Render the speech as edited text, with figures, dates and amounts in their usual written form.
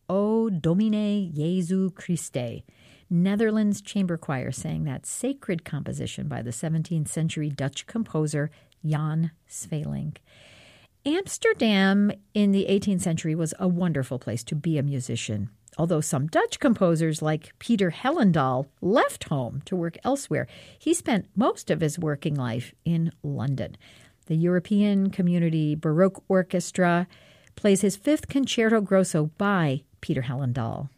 O Domine Jesu Christe. Netherlands Chamber Choir sang that sacred composition by the 17th century Dutch composer Jan Sweelinck. Amsterdam in the 18th century was a wonderful place to be a musician. Although some Dutch composers like Peter Hellendaal left home to work elsewhere, he spent most of his working life in London. The European Community Baroque Orchestra plays his fifth Concerto Grosso by Peter Hellendaal.